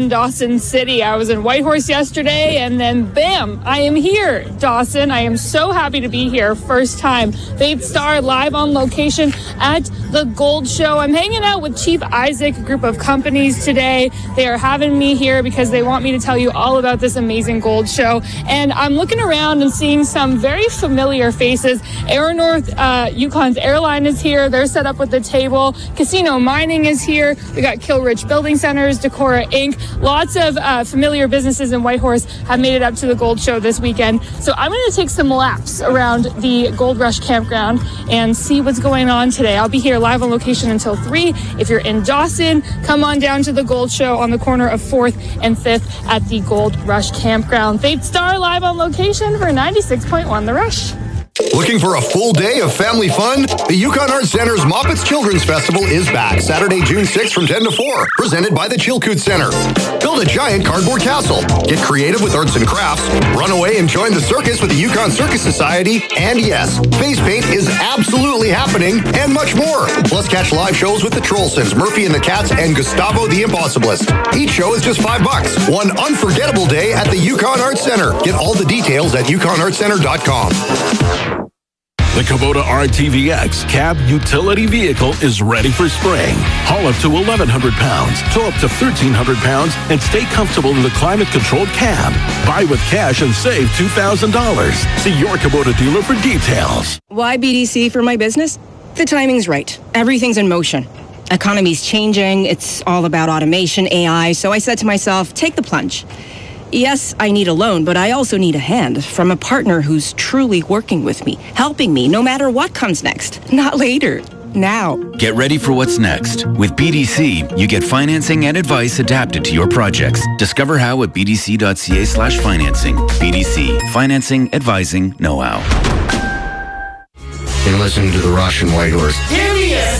Dawson City. I was in Whitehorse yesterday, and then bam, I am here, Dawson. I am so happy to be here. First time. Fade Star live on location at the Gold Show. I'm hanging out with Chief Isaac, a group of companies today. They are having me here because they want me to tell you all about this amazing gold show. And I'm looking around and seeing some very familiar faces. Aeronorth Yukon's airline is here. They're set up with the table. Casino Mining is here. We got Kilrich Building Centers, Decora Inc. Lots of familiar businesses in Whitehorse have made it up to the Gold Show this weekend. So I'm going to take some laps around the Gold Rush campground and see what's going on today. I'll be here live on location until 3. If you're in Dawson, come on down to the Gold Show on the corner of 4th and 5th at the Gold Rush campground. Fade Star live on location for 96.1 The Rush. Looking for a full day of family fun? The Yukon Arts Center's Moppets Children's Festival is back Saturday, June 6th from 10 to 4, presented by the Chilkoot Center. Build a giant cardboard castle, get creative with arts and crafts, run away and join the circus with the Yukon Circus Society, and yes, face paint is absolutely happening, and much more. Plus catch live shows with the Trollsons, Murphy and the Cats, and Gustavo the Impossibilist. Each show is just $5. One unforgettable day at the Yukon Arts Center. Get all the details at yukonartscenter.com. The Kubota RTVX cab utility vehicle is ready for spring. Haul up to 1,100 pounds, tow up to 1,300 pounds, and stay comfortable in the climate-controlled cab. Buy with cash and save $2,000. See your Kubota dealer for details. Why BDC for my business? The timing's right. Everything's in motion. Economy's changing. It's all about automation, AI. So I said to myself, take the plunge. Yes, I need a loan, but I also need a hand from a partner who's truly working with me, helping me no matter what comes next. Not later, now. Get ready for what's next. With BDC, you get financing and advice adapted to your projects. Discover how at bdc.ca/financing. BDC, financing, advising, know-how. And listen to the Rush and Whitehorse.